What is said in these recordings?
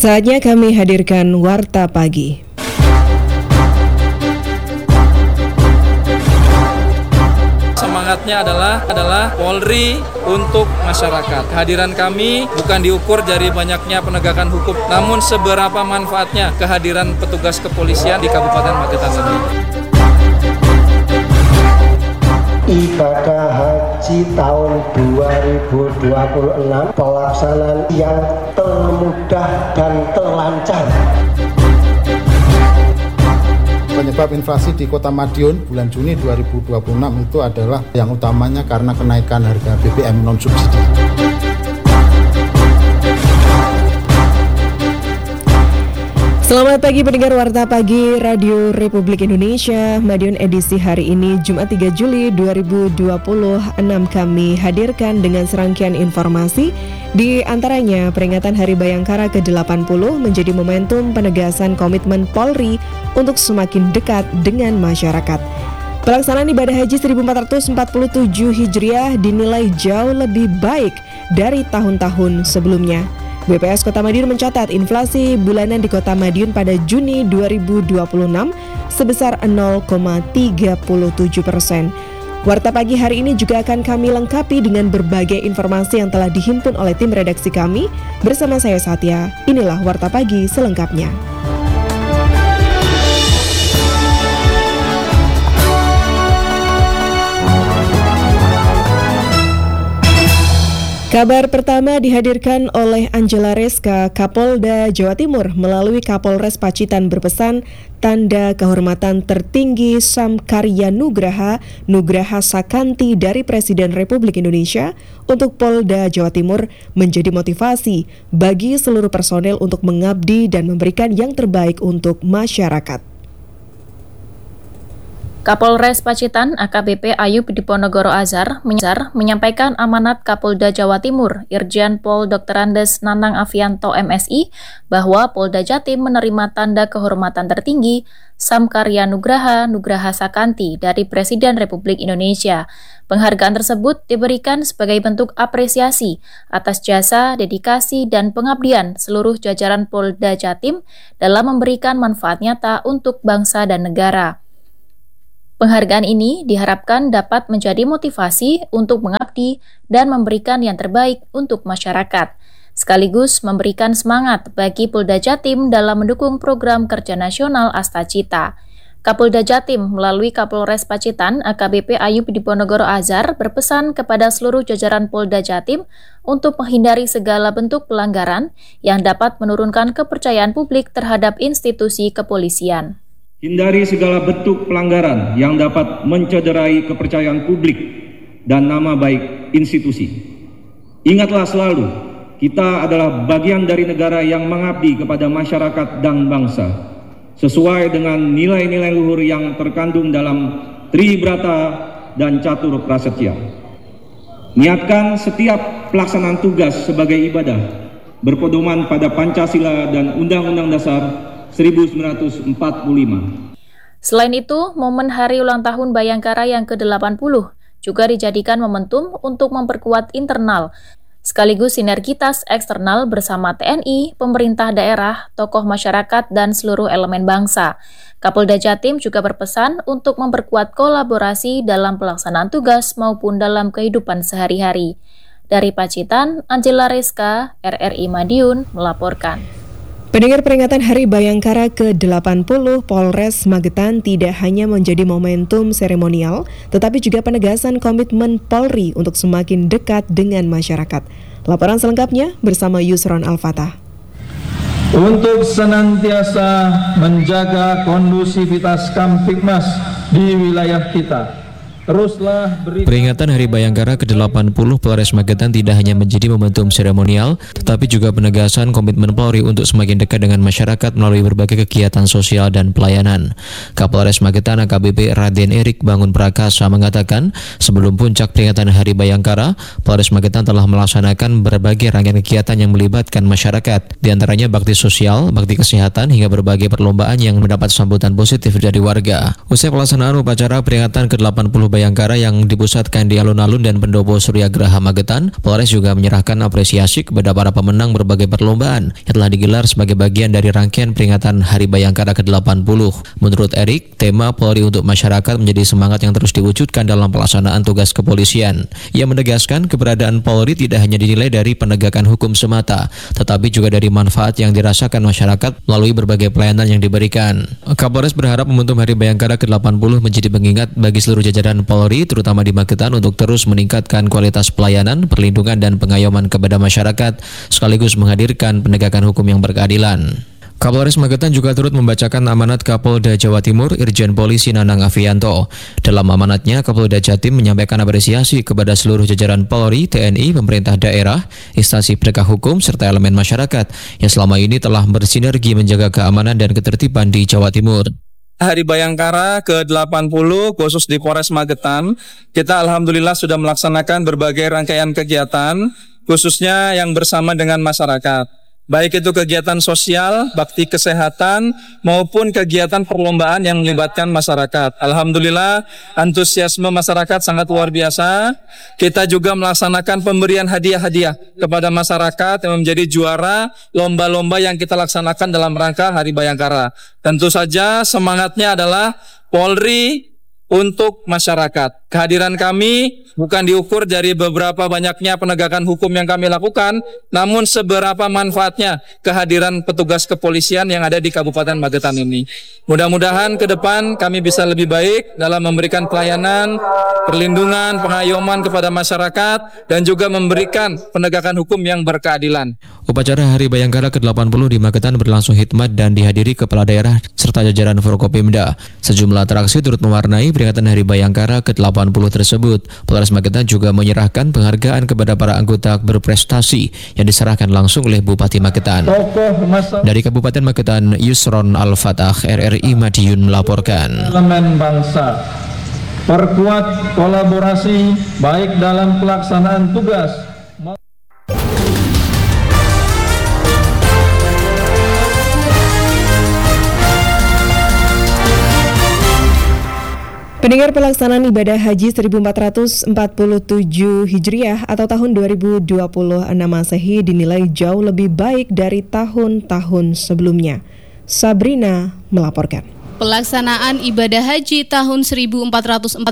Saatnya kami hadirkan Warta Pagi. Semangatnya adalah Polri untuk masyarakat. Kehadiran kami bukan diukur dari banyaknya penegakan hukum, namun seberapa manfaatnya kehadiran petugas kepolisian di Kabupaten Magetan ini. Ibadah haji tahun 2026 pelaksanaan yang termudah dan terlancar. Penyebab inflasi di Kota Madiun bulan Juni 2026 itu adalah yang utamanya karena kenaikan harga BBM non subsidi. Selamat pagi pendengar Warta Pagi Radio Republik Indonesia. Madiun edisi hari ini Jumat 3 Juli 2026 kami hadirkan dengan serangkaian informasi. Di antaranya peringatan Hari Bayangkara ke-80 menjadi momentum penegasan komitmen Polri untuk semakin dekat dengan masyarakat. Pelaksanaan ibadah haji 1447 Hijriah dinilai jauh lebih baik dari tahun-tahun sebelumnya. BPS Kota Madiun mencatat inflasi bulanan di Kota Madiun pada Juni 2026 sebesar 0,37%. Warta Pagi hari ini juga akan kami lengkapi dengan berbagai informasi yang telah dihimpun oleh tim redaksi kami. Bersama saya Satya, inilah Warta Pagi selengkapnya. Kabar pertama dihadirkan oleh Angela Reska. Kapolda Jawa Timur melalui Kapolres Pacitan berpesan tanda kehormatan tertinggi Samkarya Nugraha Sakanti dari Presiden Republik Indonesia untuk Polda Jawa Timur menjadi motivasi bagi seluruh personel untuk mengabdi dan memberikan yang terbaik untuk masyarakat. Kapolres Pacitan AKBP Ayub Diponegoro Azhar menyampaikan amanat Kapolda Jawa Timur Irjen Pol Dr. Andes Nanang Afianto MSI bahwa Polda Jatim menerima tanda kehormatan tertinggi Samkarya Nugraha Sakanti dari Presiden Republik Indonesia. Penghargaan tersebut diberikan sebagai bentuk apresiasi atas jasa, dedikasi, dan pengabdian seluruh jajaran Polda Jatim dalam memberikan manfaat nyata untuk bangsa dan negara. Penghargaan ini diharapkan dapat menjadi motivasi untuk mengabdi dan memberikan yang terbaik untuk masyarakat, sekaligus memberikan semangat bagi Polda Jatim dalam mendukung program kerja nasional Astacita. Kapolda Jatim melalui Kapolres Pacitan AKBP Ayub Diponegoro Azhar berpesan kepada seluruh jajaran Polda Jatim untuk menghindari segala bentuk pelanggaran yang dapat menurunkan kepercayaan publik terhadap institusi kepolisian. Hindari segala bentuk pelanggaran yang dapat mencederai kepercayaan publik dan nama baik institusi. Ingatlah selalu, kita adalah bagian dari negara yang mengabdi kepada masyarakat dan bangsa, sesuai dengan nilai-nilai luhur yang terkandung dalam Tribrata dan Catur Prasetya. Niatkan setiap pelaksanaan tugas sebagai ibadah, berpedoman pada Pancasila dan Undang-Undang Dasar 1945. Selain itu, momen hari ulang tahun Bayangkara yang ke-80 juga dijadikan momentum untuk memperkuat internal, sekaligus sinergitas eksternal bersama TNI, pemerintah daerah, tokoh masyarakat, dan seluruh elemen bangsa. Kapolda Jatim juga berpesan untuk memperkuat kolaborasi dalam pelaksanaan tugas maupun dalam kehidupan sehari-hari. Dari Pacitan, Angela Reska, RRI Madiun, melaporkan. Pendengar, peringatan Hari Bayangkara ke-80 Polres Magetan tidak hanya menjadi momentum seremonial, tetapi juga penegasan komitmen Polri untuk semakin dekat dengan masyarakat. Laporan selengkapnya bersama Yusron Al-Fatah. Untuk senantiasa menjaga kondusivitas Kamtibmas di wilayah kita, peringatan Hari Bayangkara ke-80 Polres Magetan tidak hanya menjadi momentum seremonial, tetapi juga penegasan komitmen Polri untuk semakin dekat dengan masyarakat melalui berbagai kegiatan sosial dan pelayanan. Kapolres Magetan AKBP Raden Erik Bangun Prakasa mengatakan, sebelum puncak peringatan Hari Bayangkara, Polres Magetan telah melaksanakan berbagai rangkaian kegiatan yang melibatkan masyarakat, diantaranya bakti sosial, bakti kesehatan, hingga berbagai perlombaan yang mendapat sambutan positif dari warga. Usai pelaksanaan upacara peringatan ke-80 Bayangkara yang dipusatkan di alun-alun dan pendopo Surya Graha Magetan, Polres juga menyerahkan apresiasi kepada para pemenang berbagai perlombaan yang telah digelar sebagai bagian dari rangkaian peringatan Hari Bayangkara ke-80. Menurut Erik, tema Polri untuk masyarakat menjadi semangat yang terus diwujudkan dalam pelaksanaan tugas kepolisian. Ia menegaskan keberadaan Polri tidak hanya dinilai dari penegakan hukum semata, tetapi juga dari manfaat yang dirasakan masyarakat melalui berbagai pelayanan yang diberikan. Kapolres berharap momentum Hari Bayangkara ke-80 menjadi pengingat bagi seluruh jajaran Polri, terutama di Magetan, untuk terus meningkatkan kualitas pelayanan, perlindungan, dan pengayoman kepada masyarakat, sekaligus menghadirkan penegakan hukum yang berkeadilan. Kapolres Magetan juga turut membacakan amanat Kapolda Jawa Timur Irjen Polisi Nanang Afianto. Dalam amanatnya, Kapolda Jatim menyampaikan apresiasi kepada seluruh jajaran Polri, TNI, pemerintah daerah, instansi penegak hukum, serta elemen masyarakat yang selama ini telah bersinergi menjaga keamanan dan ketertiban di Jawa Timur. Hari Bayangkara ke-80 khusus di Polres Magetan, kita alhamdulillah sudah melaksanakan berbagai rangkaian kegiatan, khususnya yang bersama dengan masyarakat. Baik itu kegiatan sosial, bakti kesehatan, maupun kegiatan perlombaan yang melibatkan masyarakat. Alhamdulillah, antusiasme masyarakat sangat luar biasa. Kita juga melaksanakan pemberian hadiah-hadiah kepada masyarakat yang menjadi juara lomba-lomba yang kita laksanakan dalam rangka Hari Bayangkara. Tentu saja semangatnya adalah Polri untuk masyarakat. Kehadiran kami bukan diukur dari beberapa banyaknya penegakan hukum yang kami lakukan, namun seberapa manfaatnya kehadiran petugas kepolisian yang ada di Kabupaten Magetan ini. Mudah-mudahan ke depan kami bisa lebih baik dalam memberikan pelayanan, perlindungan, pengayoman kepada masyarakat, dan juga memberikan penegakan hukum yang berkeadilan. Upacara Hari Bayangkara ke-80 di Magetan berlangsung hikmat dan dihadiri kepala daerah serta jajaran Forkopimda. Sejumlah atraksi turut mewarnai peringatan Hari Bayangkara ke-80 tersebut. Polres Magetan juga menyerahkan penghargaan kepada para anggota berprestasi yang diserahkan langsung oleh Bupati Magetan. Dari Kabupaten Magetan, Yusron Al-Fatah, RRI Madiun melaporkan. Elemen bangsa, perkuat kolaborasi baik dalam pelaksanaan tugas. Pendengar, pelaksanaan ibadah haji 1447 Hijriah atau tahun 2026 Masehi dinilai jauh lebih baik dari tahun-tahun sebelumnya. Sabrina melaporkan. Pelaksanaan ibadah haji tahun 1447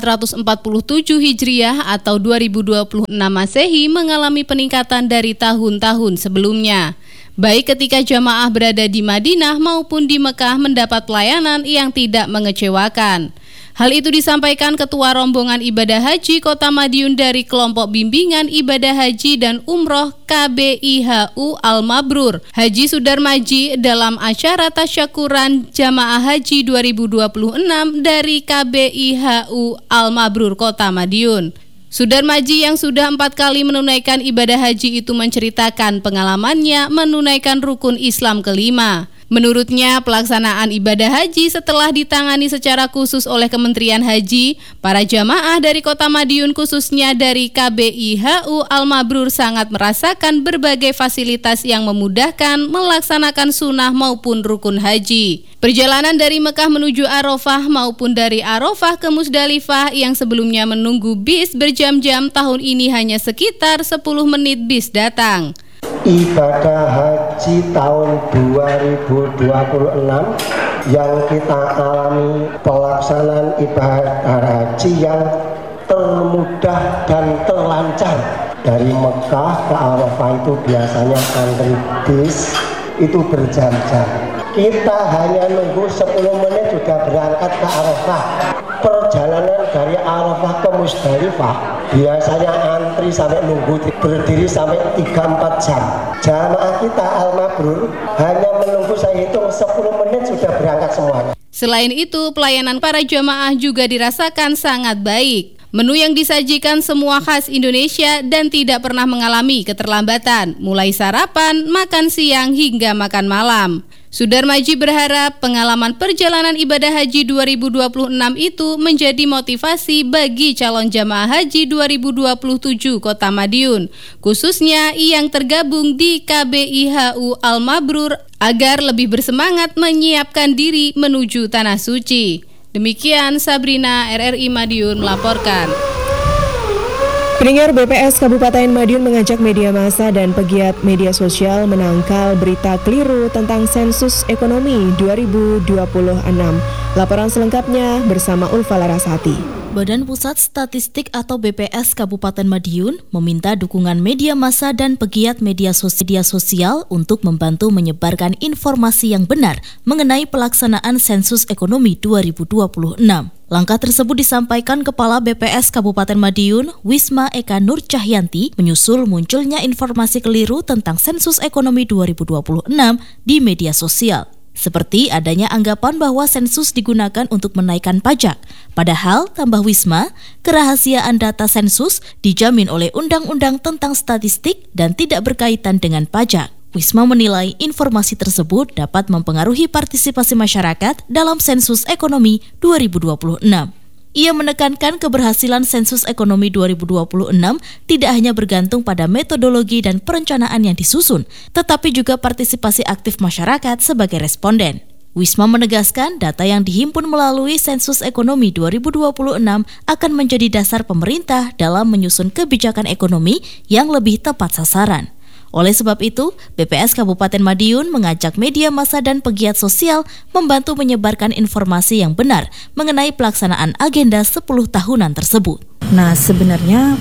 Hijriah atau 2026 Masehi mengalami peningkatan dari tahun-tahun sebelumnya. Baik ketika jamaah berada di Madinah maupun di Mekah mendapat pelayanan yang tidak mengecewakan. Hal itu disampaikan Ketua Rombongan Ibadah Haji Kota Madiun dari Kelompok Bimbingan Ibadah Haji dan Umroh KBIHU Al-Mabrur, Haji Sudarmaji, dalam acara tasyakuran Jamaah Haji 2026 dari KBIHU Al-Mabrur Kota Madiun. Sudarmaji yang sudah 4 kali menunaikan ibadah haji itu menceritakan pengalamannya menunaikan rukun Islam kelima. Menurutnya, pelaksanaan ibadah haji setelah ditangani secara khusus oleh Kementerian Haji, para jamaah dari Kota Madiun khususnya dari KBIHU Al-Mabrur sangat merasakan berbagai fasilitas yang memudahkan melaksanakan sunnah maupun rukun haji. Perjalanan dari Mekah menuju Arafah maupun dari Arafah ke Musdalifah yang sebelumnya menunggu bis berjam-jam, tahun ini hanya sekitar 10 menit bis datang. Ibadah haji tahun 2026 yang kita alami pelaksanaan ibadah haji yang termudah dan terlancar. Dari Mekah ke Arafah itu biasanya antri bis itu berjam-jam. Kita hanya nunggu 10 menit sudah berangkat ke Arafah. Perjalanan dari Arafah ke Musdalifah biasanya antri sampai nunggu berdiri sampai 3-4 jam. Jamaah kita Al-Mabrur hanya menunggu, saya hitung 10 menit sudah berangkat semuanya. Selain itu, pelayanan para jamaah juga dirasakan sangat baik. Menu yang disajikan semua khas Indonesia dan tidak pernah mengalami keterlambatan, mulai sarapan, makan siang hingga makan malam. Sudarmaji berharap pengalaman perjalanan ibadah haji 2026 itu menjadi motivasi bagi calon jamaah haji 2027 Kota Madiun, khususnya yang tergabung di KBIHU Al-Mabrur, agar lebih bersemangat menyiapkan diri menuju Tanah Suci. Demikian Sabrina, RRI Madiun melaporkan. Pendengar, BPS Kabupaten Madiun mengajak media massa dan pegiat media sosial menangkal berita keliru tentang sensus ekonomi 2026. Laporan selengkapnya bersama Ulfa Larasati. Badan Pusat Statistik atau BPS Kabupaten Madiun meminta dukungan media massa dan pegiat media sosial untuk membantu menyebarkan informasi yang benar mengenai pelaksanaan sensus ekonomi 2026. Langkah tersebut disampaikan Kepala BPS Kabupaten Madiun, Wisma Eka Nur Cahyanti, menyusul munculnya informasi keliru tentang sensus ekonomi 2026 di media sosial. Seperti adanya anggapan bahwa sensus digunakan untuk menaikkan pajak. Padahal, tambah Wisma, kerahasiaan data sensus dijamin oleh Undang-Undang tentang Statistik dan tidak berkaitan dengan pajak. Wisma menilai informasi tersebut dapat mempengaruhi partisipasi masyarakat dalam sensus ekonomi 2026. Ia menekankan keberhasilan sensus ekonomi 2026 tidak hanya bergantung pada metodologi dan perencanaan yang disusun, tetapi juga partisipasi aktif masyarakat sebagai responden. Wisma menegaskan data yang dihimpun melalui sensus ekonomi 2026 akan menjadi dasar pemerintah dalam menyusun kebijakan ekonomi yang lebih tepat sasaran. Oleh sebab itu, BPS Kabupaten Madiun mengajak media massa dan pegiat sosial membantu menyebarkan informasi yang benar mengenai pelaksanaan agenda 10 tahunan tersebut. Nah, sebenarnya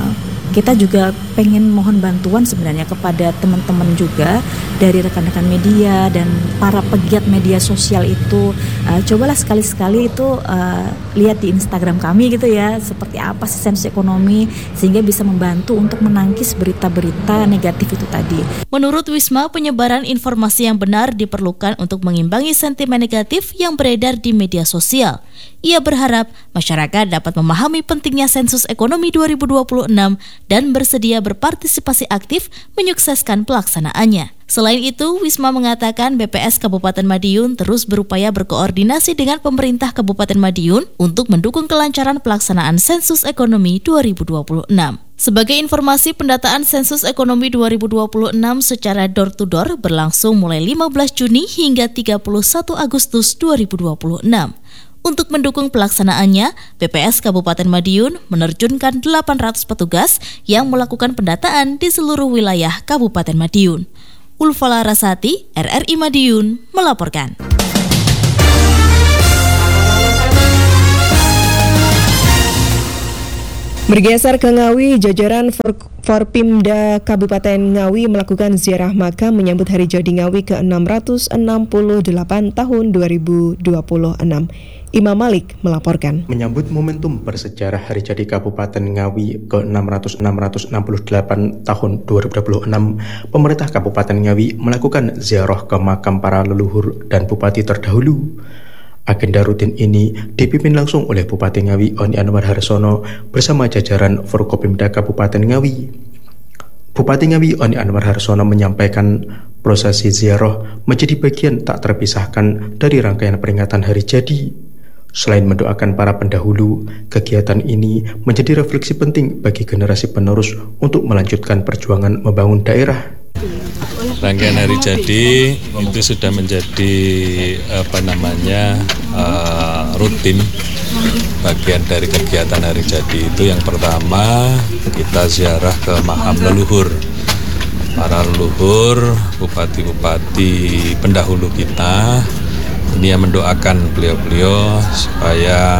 kita juga pengen mohon bantuan sebenarnya kepada teman-teman juga dari rekan-rekan media dan para pegiat media sosial itu. Cobalah sekali-sekali itu lihat di Instagram kami gitu ya, seperti apa sih sensus ekonomi, sehingga bisa membantu untuk menangkis berita-berita negatif itu tadi. Menurut Wisma, penyebaran informasi yang benar diperlukan untuk mengimbangi sentimen negatif yang beredar di media sosial. Ia berharap masyarakat dapat memahami pentingnya sensus ekonomi 2026 dan bersedia berpartisipasi aktif menyukseskan pelaksanaannya. Selain itu, Wisma mengatakan BPS Kabupaten Madiun terus berupaya berkoordinasi dengan pemerintah Kabupaten Madiun untuk mendukung kelancaran pelaksanaan sensus ekonomi 2026. Sebagai informasi, pendataan sensus ekonomi 2026 secara door-to-door berlangsung mulai 15 Juni hingga 31 Agustus 2026. Untuk mendukung pelaksanaannya, BPS Kabupaten Madiun menerjunkan 800 petugas yang melakukan pendataan di seluruh wilayah Kabupaten Madiun. Ulfa Larasati, RRI Madiun, melaporkan. Bergeser ke Ngawi, jajaran Forpimda Kabupaten Ngawi melakukan ziarah makam menyambut Hari Jadi Ngawi ke-668 tahun 2026. Imam Malik melaporkan. Menyambut momentum bersejarah Hari Jadi Kabupaten Ngawi ke-668 tahun 2026, pemerintah Kabupaten Ngawi melakukan ziarah ke makam para leluhur dan bupati terdahulu. Agenda rutin ini dipimpin langsung oleh Bupati Ngawi Oni Anwar Harsono bersama jajaran Forkopimda Kabupaten Ngawi. Bupati Ngawi Oni Anwar Harsono menyampaikan prosesi ziarah menjadi bagian tak terpisahkan dari rangkaian peringatan Hari Jadi. Selain mendoakan para pendahulu, kegiatan ini menjadi refleksi penting bagi generasi penerus untuk melanjutkan perjuangan membangun daerah. Rangkaian Hari Jadi itu sudah menjadi rutin bagian dari kegiatan Hari Jadi. Itu yang pertama, kita ziarah ke makam leluhur, para leluhur, bupati-bupati pendahulu kita. Ini yang mendoakan beliau-beliau supaya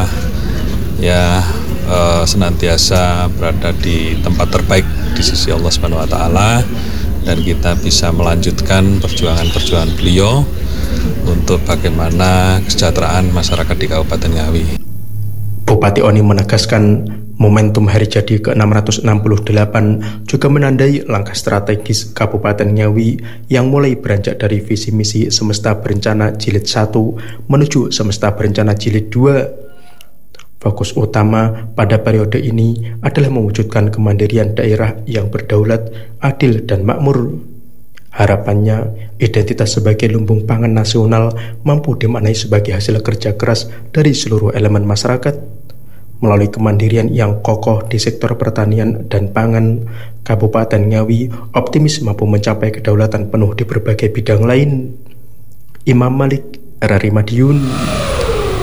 senantiasa berada di tempat terbaik di sisi Allah Subhanahu wa taala, dan kita bisa melanjutkan perjuangan-perjuangan beliau untuk bagaimana kesejahteraan masyarakat di Kabupaten Ngawi. Bupati Oni menegaskan momentum Hari Jadi ke-668 juga menandai langkah strategis Kabupaten Ngawi yang mulai beranjak dari visi misi Semesta Berencana Jilid 1 menuju Semesta Berencana Jilid 2. Fokus utama pada periode ini adalah mewujudkan kemandirian daerah yang berdaulat, adil, dan makmur. Harapannya, identitas sebagai lumbung pangan nasional mampu dimaknai sebagai hasil kerja keras dari seluruh elemen masyarakat. Melalui kemandirian yang kokoh di sektor pertanian dan pangan, Kabupaten Ngawi optimis mampu mencapai kedaulatan penuh di berbagai bidang lain. Imam Malik, RRI Madiun.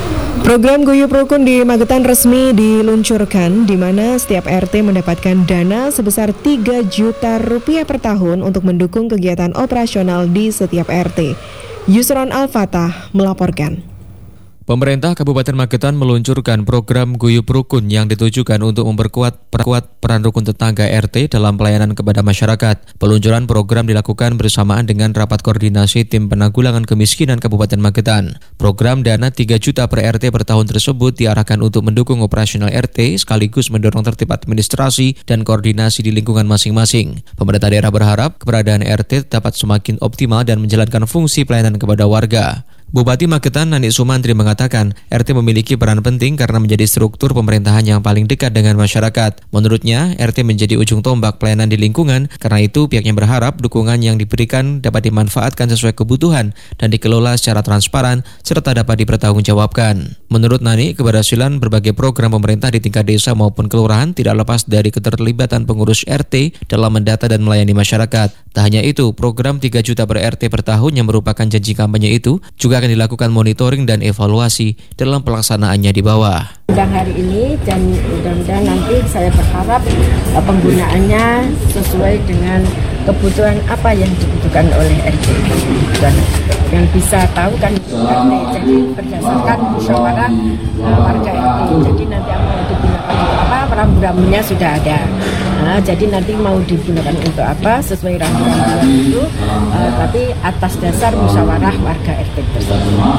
Program Guyup Rukun di Magetan resmi diluncurkan, di mana setiap RT mendapatkan dana sebesar 3 juta rupiah per tahun untuk mendukung kegiatan operasional di setiap RT. Yusron Al-Fatah melaporkan. Pemerintah Kabupaten Magetan meluncurkan program Guyup Rukun yang ditujukan untuk memperkuat peran rukun tetangga RT dalam pelayanan kepada masyarakat. Peluncuran program dilakukan bersamaan dengan rapat koordinasi tim penanggulangan kemiskinan Kabupaten Magetan. Program dana 3 juta per RT per tahun tersebut diarahkan untuk mendukung operasional RT sekaligus mendorong tertib administrasi dan koordinasi di lingkungan masing-masing. Pemerintah daerah berharap keberadaan RT dapat semakin optimal dan menjalankan fungsi pelayanan kepada warga. Bupati Magetan Nanik Sumantri mengatakan RT memiliki peran penting karena menjadi struktur pemerintahan yang paling dekat dengan masyarakat. Menurutnya, RT menjadi ujung tombak pelayanan di lingkungan, karena itu pihaknya berharap dukungan yang diberikan dapat dimanfaatkan sesuai kebutuhan dan dikelola secara transparan serta dapat dipertanggungjawabkan. Menurut Nanik, keberhasilan berbagai program pemerintah di tingkat desa maupun kelurahan tidak lepas dari keterlibatan pengurus RT dalam mendata dan melayani masyarakat. Tak hanya itu, program 3 juta per RT per tahun yang merupakan janji kampanye itu juga akan dilakukan monitoring dan evaluasi dalam pelaksanaannya di bawah. Undang hari ini dan mudah-mudahan nanti saya berharap penggunaannya sesuai dengan kebutuhan apa yang dibutuhkan oleh RT. Dan yang bisa tahu kan RT, jadi berdasarkan musyawarah warga RT. Jadi nanti apa yang digunakan untuk apa, rambu-rambunya sudah ada. Nah, jadi nanti mau digunakan untuk apa sesuai rambu-rambu itu, tapi atas dasar musyawarah warga RT tersebut.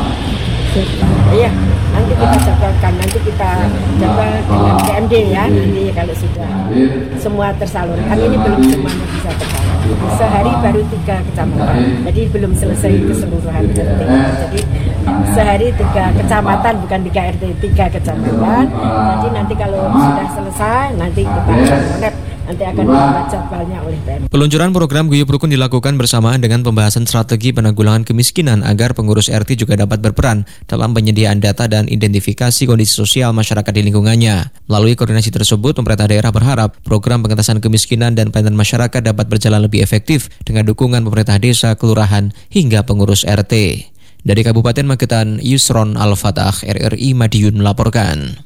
Iya, nanti kita jadwalkan, nanti kita jadwal dengan PMD ya, nanti kalau sudah semua tersalurkan. Ini belum semuanya bisa tersalurkan. Sehari baru 3 kecamatan, jadi belum selesai keseluruhan RT. Jadi sehari 3 kecamatan, bukan 3 RT, 3 kecamatan. Jadi nanti kalau sudah selesai, nanti kita akan connect. Nanti akan dibuat jadwalnya oleh PMD. Peluncuran program Guyup Rukun dilakukan bersamaan dengan pembahasan strategi penanggulangan kemiskinan agar pengurus RT juga dapat berperan dalam penyediaan data dan identifikasi kondisi sosial masyarakat di lingkungannya. Melalui koordinasi tersebut, pemerintah daerah berharap program pengentasan kemiskinan dan pelayanan masyarakat dapat berjalan lebih efektif dengan dukungan pemerintah desa, kelurahan, hingga pengurus RT. Dari Kabupaten Magetan, Yusron Al-Fatah, RRI Madiun melaporkan.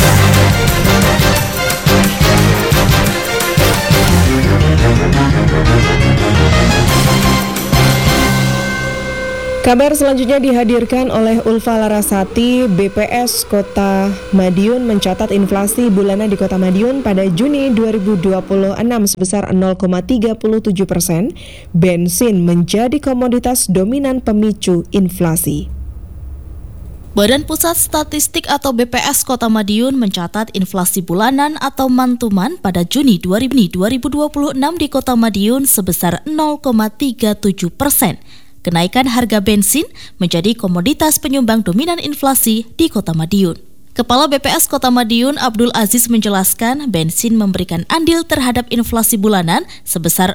Kabar selanjutnya dihadirkan oleh Ulfa Larasati. BPS Kota Madiun mencatat inflasi bulanan di Kota Madiun pada Juni 2026 sebesar 0,37%. Bensin menjadi komoditas dominan pemicu inflasi. Badan Pusat Statistik atau BPS Kota Madiun mencatat inflasi bulanan atau month-to-month pada Juni 2026 di Kota Madiun sebesar 0,37%. Kenaikan harga bensin menjadi komoditas penyumbang dominan inflasi di Kota Madiun. Kepala BPS Kota Madiun Abdul Aziz menjelaskan bensin memberikan andil terhadap inflasi bulanan sebesar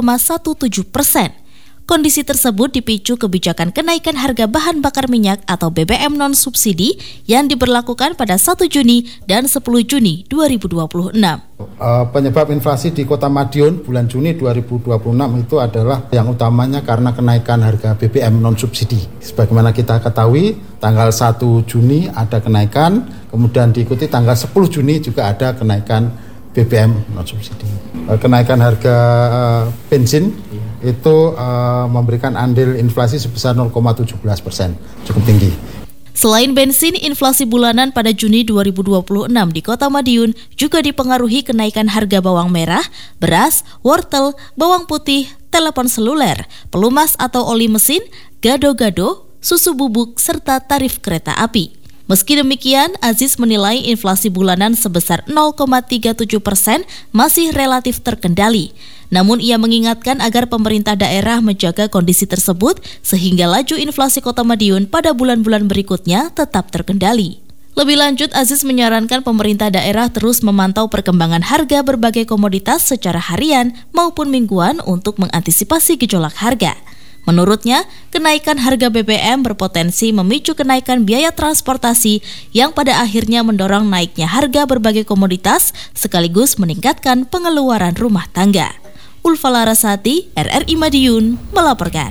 0,17%. Kondisi tersebut dipicu kebijakan kenaikan harga bahan bakar minyak atau BBM non-subsidi yang diberlakukan pada 1 Juni dan 10 Juni 2026. Penyebab inflasi di Kota Madiun bulan Juni 2026 itu adalah yang utamanya karena kenaikan harga BBM non-subsidi. Sebagaimana kita ketahui, tanggal 1 Juni ada kenaikan, kemudian diikuti tanggal 10 Juni juga ada kenaikan BBM non-subsidi. Kenaikan harga bensin itu memberikan andil inflasi sebesar 0,17%, cukup tinggi. Selain bensin, inflasi bulanan pada Juni 2026 di Kota Madiun juga dipengaruhi kenaikan harga bawang merah, beras, wortel, bawang putih, telepon seluler, pelumas atau oli mesin, gado-gado, susu bubuk, serta tarif kereta api. Meski demikian, Aziz menilai inflasi bulanan sebesar 0,37% masih relatif terkendali. Namun ia mengingatkan agar pemerintah daerah menjaga kondisi tersebut sehingga laju inflasi Kota Madiun pada bulan-bulan berikutnya tetap terkendali. Lebih lanjut, Aziz menyarankan pemerintah daerah terus memantau perkembangan harga berbagai komoditas secara harian maupun mingguan untuk mengantisipasi gejolak harga. Menurutnya, kenaikan harga BBM berpotensi memicu kenaikan biaya transportasi yang pada akhirnya mendorong naiknya harga berbagai komoditas sekaligus meningkatkan pengeluaran rumah tangga. Ulfa Larasati, RRI Madiun, melaporkan.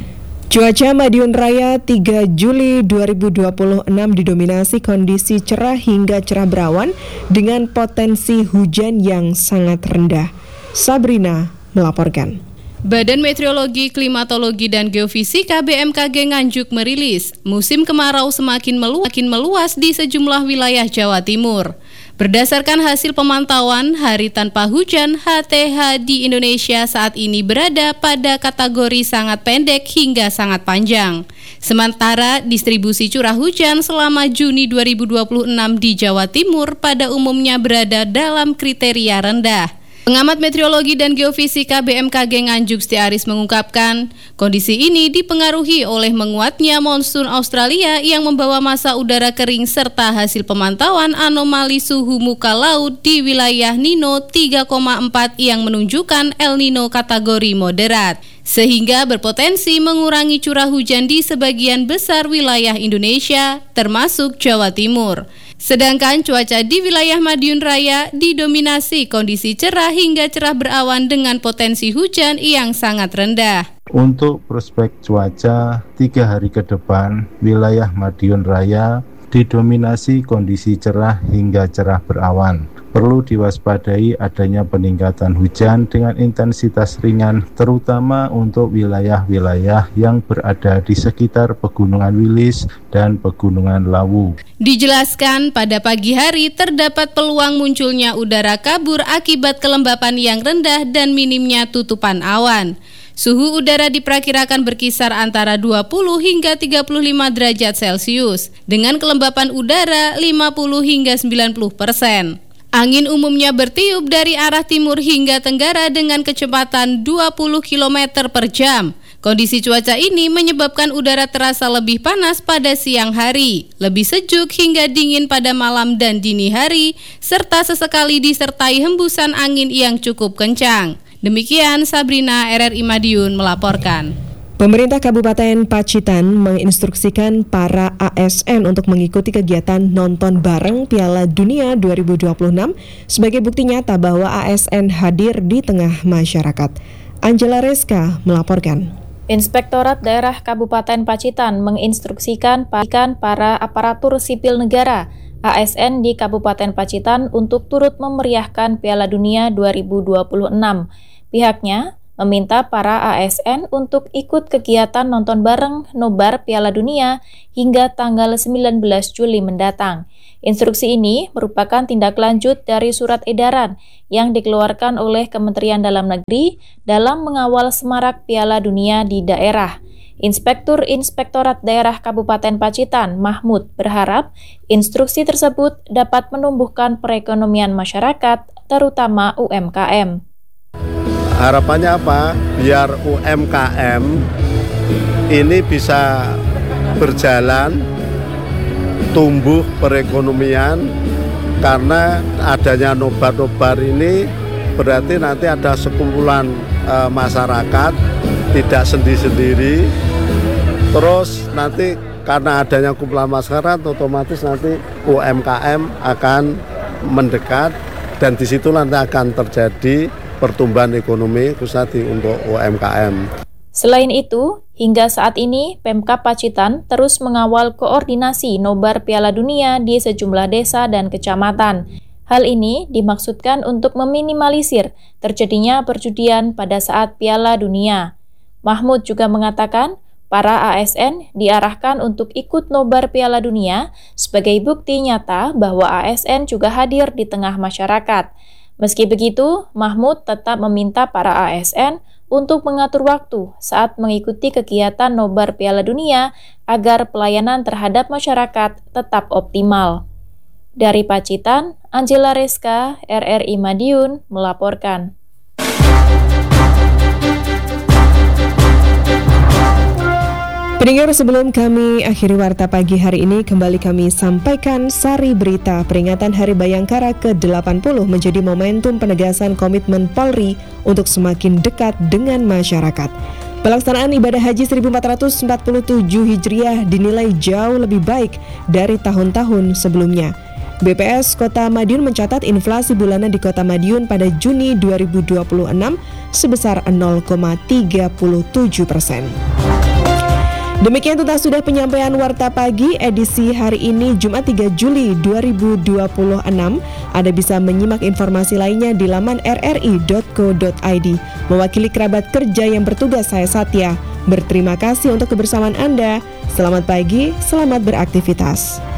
Cuaca Madiun Raya 3 Juli 2026 didominasi kondisi cerah hingga cerah berawan dengan potensi hujan yang sangat rendah. Sabrina melaporkan. Badan Meteorologi, Klimatologi, dan Geofisika BMKG Nganjuk merilis musim kemarau semakin meluas di sejumlah wilayah Jawa Timur. Berdasarkan hasil pemantauan, hari tanpa hujan HTH di Indonesia saat ini berada pada kategori sangat pendek hingga sangat panjang. Sementara distribusi curah hujan selama Juni 2026 di Jawa Timur pada umumnya berada dalam kriteria rendah. Pengamat Meteorologi dan Geofisika BMKG Nganjuk Setiaris mengungkapkan, kondisi ini dipengaruhi oleh menguatnya monsun Australia yang membawa massa udara kering serta hasil pemantauan anomali suhu muka laut di wilayah Nino 3,4 yang menunjukkan El Nino kategori moderat, sehingga berpotensi mengurangi curah hujan di sebagian besar wilayah Indonesia, termasuk Jawa Timur. Sedangkan cuaca di wilayah Madiun Raya didominasi kondisi cerah hingga cerah berawan dengan potensi hujan yang sangat rendah. Untuk prospek cuaca 3 hari ke depan, wilayah Madiun Raya didominasi kondisi cerah hingga cerah berawan. Perlu diwaspadai adanya peningkatan hujan dengan intensitas ringan, terutama untuk wilayah-wilayah yang berada di sekitar Pegunungan Wilis dan Pegunungan Lawu. Dijelaskan pada pagi hari terdapat peluang munculnya udara kabur akibat kelembapan yang rendah dan minimnya tutupan awan. Suhu udara diperkirakan berkisar antara 20 hingga 35 derajat Celcius dengan kelembapan udara 50 hingga 90%. Angin umumnya bertiup dari arah timur hingga tenggara dengan kecepatan 20 km per jam. Kondisi cuaca ini menyebabkan udara terasa lebih panas pada siang hari, lebih sejuk hingga dingin pada malam dan dini hari, serta sesekali disertai hembusan angin yang cukup kencang. Demikian Sabrina, RRI Madiun melaporkan. Pemerintah Kabupaten Pacitan menginstruksikan para ASN untuk mengikuti kegiatan nonton bareng Piala Dunia 2026 sebagai bukti nyata bahwa ASN hadir di tengah masyarakat. Angela Reska melaporkan. Inspektorat Daerah Kabupaten Pacitan menginstruksikan para aparatur sipil negara ASN di Kabupaten Pacitan untuk turut memeriahkan Piala Dunia 2026. Pihaknya meminta para ASN untuk ikut kegiatan nonton bareng nobar Piala Dunia hingga tanggal 19 Juli mendatang. Instruksi ini merupakan tindak lanjut dari surat edaran yang dikeluarkan oleh Kementerian Dalam Negeri dalam mengawal semarak Piala Dunia di daerah. Inspektur Inspektorat Daerah Kabupaten Pacitan, Mahmud, berharap instruksi tersebut dapat menumbuhkan perekonomian masyarakat, terutama UMKM. Harapannya apa? Biar UMKM ini bisa berjalan, tumbuh perekonomian, karena adanya nobar-nobar ini berarti nanti ada sekumpulan masyarakat, tidak sendiri-sendiri, terus nanti karena adanya kumpulan masyarakat otomatis nanti UMKM akan mendekat dan disitulah nanti akan terjadi pertumbuhan ekonomi khususnya untuk UMKM. Selain itu, hingga saat ini Pemkab Pacitan terus mengawal koordinasi nobar Piala Dunia di sejumlah desa dan kecamatan. Hal ini dimaksudkan untuk meminimalisir terjadinya perjudian pada saat Piala Dunia. Mahmud juga mengatakan, para ASN diarahkan untuk ikut nobar Piala Dunia sebagai bukti nyata bahwa ASN juga hadir di tengah masyarakat. Meski begitu, Mahmud tetap meminta para ASN untuk mengatur waktu saat mengikuti kegiatan nobar Piala Dunia agar pelayanan terhadap masyarakat tetap optimal. Dari Pacitan, Angela Reska, RRI Madiun, melaporkan. Pendengar, sebelum kami akhiri warta pagi hari ini, kembali kami sampaikan sari berita. Peringatan Hari Bayangkara ke-80 menjadi momentum penegasan komitmen Polri untuk semakin dekat dengan masyarakat. Pelaksanaan ibadah haji 1447 Hijriah dinilai jauh lebih baik dari tahun-tahun sebelumnya. BPS Kota Madiun mencatat inflasi bulanan di Kota Madiun pada Juni 2026 sebesar 0,37%. Demikian tuntas sudah penyampaian Warta Pagi edisi hari ini Jumat 3 Juli 2026. Anda bisa menyimak informasi lainnya di laman rri.co.id. Mewakili kerabat kerja yang bertugas, saya Satya. Berterima kasih untuk kebersamaan Anda. Selamat pagi, selamat beraktivitas.